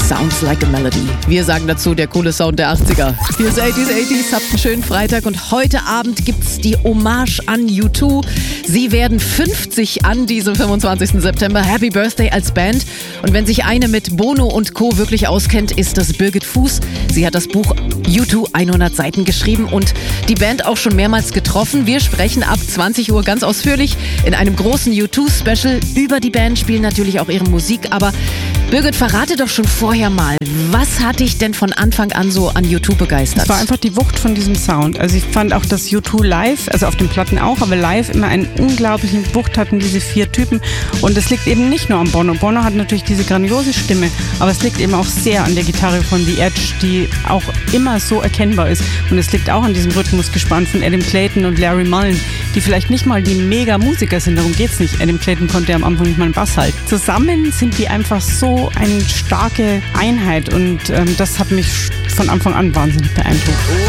Sounds like a melody. Wir sagen dazu, der coole Sound der 80er. Hier ist 80s, habt einen schönen Freitag und heute Abend gibt's die Hommage an U2. Sie werden 50 an diesem 25. September. Happy Birthday als Band. Und wenn sich eine mit Bono und Co. wirklich auskennt, ist das Birgit Fuß. Sie hat das Buch U2 100 Seiten geschrieben und die Band auch schon mehrmals getroffen. Wir sprechen ab 20 Uhr ganz ausführlich in einem großen U2-Special über die Band, spielen natürlich auch ihre Musik. Aber Birgit, verrate doch schon vorher mal, was hat dich denn von Anfang an so an U2 begeistert? Es war einfach die Wucht von diesem Sound. Also ich fand auch, dass U2 live, also auf den Platten auch, aber live immer einen unglaublichen Wucht hatten, diese 4 Typen. Und es liegt eben nicht nur an Bono. Bono hat natürlich diese grandiose Stimme, aber es liegt eben auch sehr an der Gitarre von The Edge, die auch immer so erkennbar ist. Und es liegt auch an diesem Rhythmusgespann von Adam Clayton und Larry Mullen, die vielleicht nicht mal die Mega-Musiker sind, darum geht's nicht. Adam Clayton konnte ja am Anfang nicht mal einen Bass halten. Zusammen sind die einfach so eine starke Einheit und das hat mich von Anfang an wahnsinnig beeindruckt.